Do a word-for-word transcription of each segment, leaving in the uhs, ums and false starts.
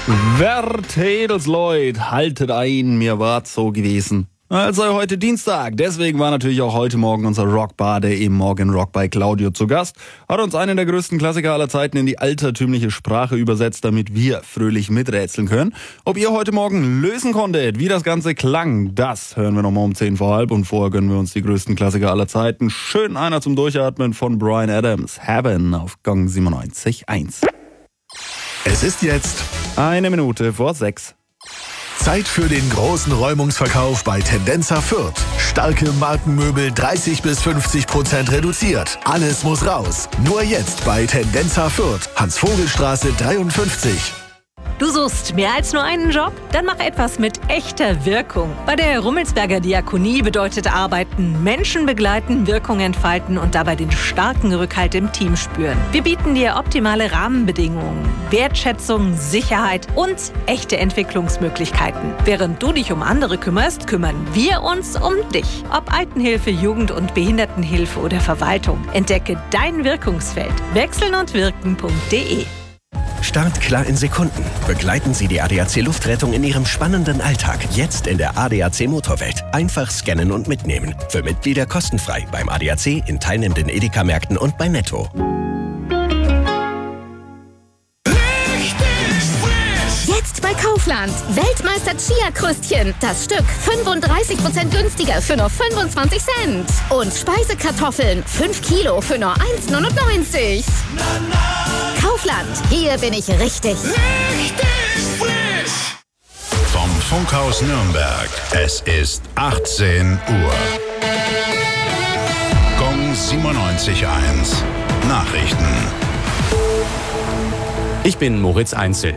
Wertedels Leute, haltet ein, mir war's so gewesen. Also heute Dienstag, deswegen war natürlich auch heute Morgen unser Rockbade im Morgen Rock bei Claudio zu Gast, hat uns einen der größten Klassiker aller Zeiten in die altertümliche Sprache übersetzt, damit wir fröhlich miträtseln können. Ob ihr heute Morgen lösen konntet, wie das Ganze klang, das hören wir nochmal um zehn vor halb und vorher gönnen wir uns die größten Klassiker aller Zeiten. Schön einer zum Durchatmen von Bryan Adams, Heaven auf Gong siebenundneunzig Komma eins. Es ist jetzt Eine Minute vor sechs. Zeit für den großen Räumungsverkauf bei Tendenza Fürth. Starke Markenmöbel dreißig bis fünfzig Prozent reduziert. Alles muss raus. Nur jetzt bei Tendenza Fürth. Hans-Vogel-Straße dreiundfünfzig. Du suchst mehr als nur einen Job? Dann mach etwas mit echter Wirkung. Bei der Rummelsberger Diakonie bedeutet Arbeiten Menschen begleiten, Wirkung entfalten und dabei den starken Rückhalt im Team spüren. Wir bieten dir optimale Rahmenbedingungen, Wertschätzung, Sicherheit und echte Entwicklungsmöglichkeiten. Während du dich um andere kümmerst, kümmern wir uns um dich. Ob Altenhilfe, Jugend- und Behindertenhilfe oder Verwaltung. Entdecke dein Wirkungsfeld. wechseln und wirken punkt de. Start klar in Sekunden. Begleiten Sie die A D A C Luftrettung in Ihrem spannenden Alltag. Jetzt in der A D A C Motorwelt. Einfach scannen und mitnehmen. Für Mitglieder kostenfrei beim A D A C, in teilnehmenden Edeka-Märkten und bei Netto. Jetzt bei Kaufland. Weltmeister Chia-Krüstchen. Das Stück fünfunddreißig Prozent günstiger für nur fünfundzwanzig Cent. Und Speisekartoffeln. fünf Kilo für nur eins Komma neunundneunzig. Kaufland. Hier bin ich richtig. Richtig frisch. Vom Funkhaus Nürnberg. Es ist achtzehn Uhr. Gong siebenundneunzig Komma eins. Nachrichten. Ich bin Moritz Einzel.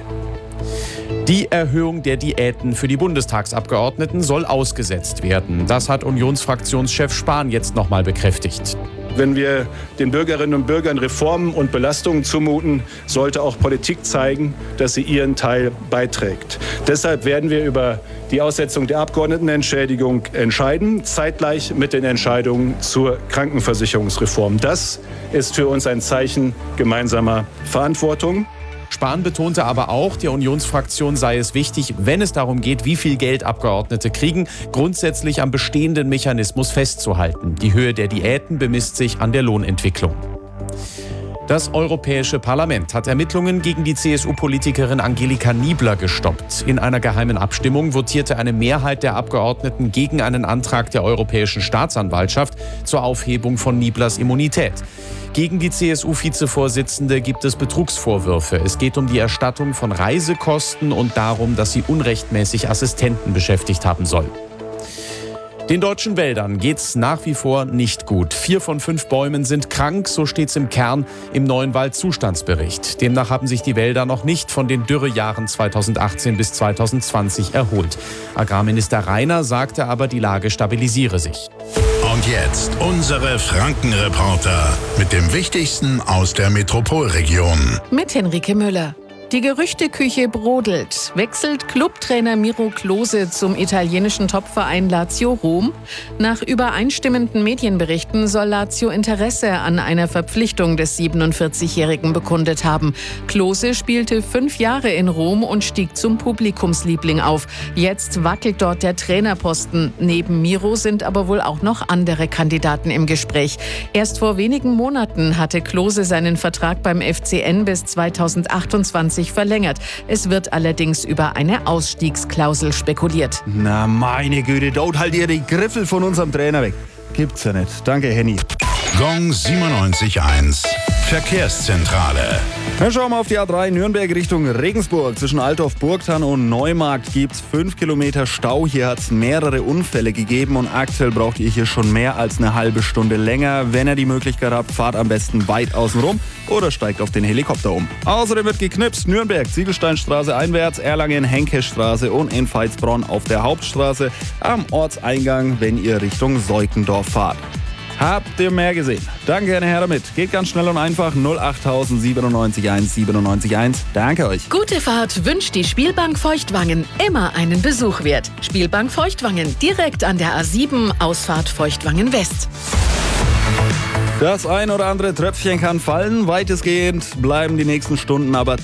Die Erhöhung der Diäten für die Bundestagsabgeordneten soll ausgesetzt werden. Das hat Unionsfraktionschef Spahn jetzt nochmal bekräftigt. Wenn wir den Bürgerinnen und Bürgern Reformen und Belastungen zumuten, sollte auch Politik zeigen, dass sie ihren Teil beiträgt. Deshalb werden wir über die Aussetzung der Abgeordnetenentschädigung entscheiden, zeitgleich mit den Entscheidungen zur Krankenversicherungsreform. Das ist für uns ein Zeichen gemeinsamer Verantwortung. Spahn betonte aber auch, der Unionsfraktion sei es wichtig, wenn es darum geht, wie viel Geld Abgeordnete kriegen, grundsätzlich am bestehenden Mechanismus festzuhalten. Die Höhe der Diäten bemisst sich an der Lohnentwicklung. Das Europäische Parlament hat Ermittlungen gegen die C S U-Politikerin Angelika Niebler gestoppt. In einer geheimen Abstimmung votierte eine Mehrheit der Abgeordneten gegen einen Antrag der Europäischen Staatsanwaltschaft zur Aufhebung von Nieblers Immunität. Gegen die C S U-Vizevorsitzende gibt es Betrugsvorwürfe. Es geht um die Erstattung von Reisekosten und darum, dass sie unrechtmäßig Assistenten beschäftigt haben soll. Den deutschen Wäldern geht's nach wie vor nicht gut. Vier von fünf Bäumen sind krank, so steht's im Kern im neuen Waldzustandsbericht. Demnach haben sich die Wälder noch nicht von den Dürrejahren zweitausendachtzehn bis zweitausendzwanzig erholt. Agrarminister Rainer sagte aber, die Lage stabilisiere sich. Und jetzt unsere Frankenreporter mit dem Wichtigsten aus der Metropolregion. Mit Henrike Müller. Die Gerüchteküche brodelt. Wechselt Clubtrainer Miro Klose zum italienischen Topverein Lazio Rom? Nach übereinstimmenden Medienberichten soll Lazio Interesse an einer Verpflichtung des siebenundvierzigjährigen bekundet haben. Klose spielte fünf Jahre in Rom und stieg zum Publikumsliebling auf. Jetzt wackelt dort der Trainerposten. Neben Miro sind aber wohl auch noch andere Kandidaten im Gespräch. Erst vor wenigen Monaten hatte Klose seinen Vertrag beim F C N bis zweitausendachtundzwanzig verlängert. Es wird allerdings über eine Ausstiegsklausel spekuliert. Na meine Güte, dort halt ihr die Griffel von unserem Trainer weg. Gibt's ja nicht. Danke, Henny. Gong siebenundneunzig Komma eins. Verkehrszentrale. Dann schauen wir auf die A drei Nürnberg Richtung Regensburg. Zwischen Altdorf-Burgthann und Neumarkt gibt es fünf Kilometer Stau. Hier hat es mehrere Unfälle gegeben und aktuell braucht ihr hier schon mehr als eine halbe Stunde länger. Wenn ihr die Möglichkeit habt, fahrt am besten weit außen rum oder steigt auf den Helikopter um. Außerdem wird geknipst. Nürnberg, Ziegelsteinstraße einwärts, Erlangen, Henkestraße und in Veitsbronn auf der Hauptstraße am Ortseingang, wenn ihr Richtung Seukendorf fahrt. Habt ihr mehr gesehen? Danke, Herr Herr damit. Geht ganz schnell und einfach. null acht siebenundneunzig eins siebenundneunzig eins. Danke euch. Gute Fahrt wünscht die Spielbank Feuchtwangen. Immer einen Besuch wert. Spielbank Feuchtwangen, direkt an der A sieben, Ausfahrt Feuchtwangen West. Das ein oder andere Tröpfchen kann fallen. Weitestgehend bleiben die nächsten Stunden aber